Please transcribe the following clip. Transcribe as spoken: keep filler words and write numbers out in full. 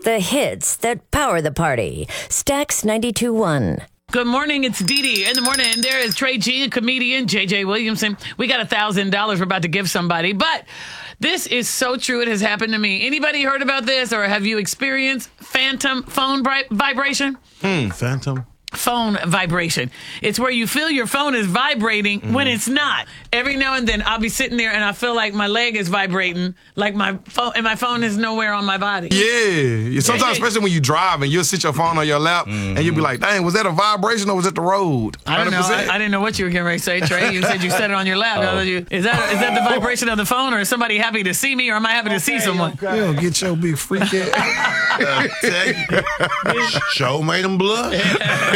The hits that power the party. Stax ninety-two point one. Good morning, it's Dee Dee. In the morning, and there is Trey G, a comedian, J J Williamson. We got one thousand dollars we're about to give somebody. But this is so true. It has happened to me. Anybody heard about this, or have you experienced phantom phone bri- vibration? Hmm, phantom? Phone vibration. It's where you feel your phone is vibrating mm. when it's not. Every now and then I'll be sitting there and I feel like my leg is vibrating, like my phone, and my phone is nowhere on my body. Yeah. Sometimes, yeah. especially when you drive and you'll sit your phone on your lap mm-hmm. and you'll be like, dang, was that a vibration or was it the road? I don't know. I, I didn't know what you were getting ready to say, Trey. You said you set it on your lap. Oh. You, is that is that the vibration of the phone, or is somebody happy to see me, or am I happy okay, to see someone? Okay. You don't get your big freak ass. Show made him blood.